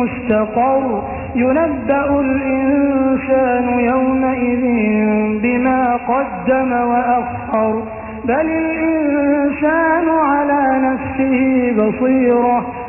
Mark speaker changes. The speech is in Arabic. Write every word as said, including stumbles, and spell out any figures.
Speaker 1: مستقر ينبأ الإنسان يومئذ بما قدم وأخر بل الإنسان على نفسه بصيرة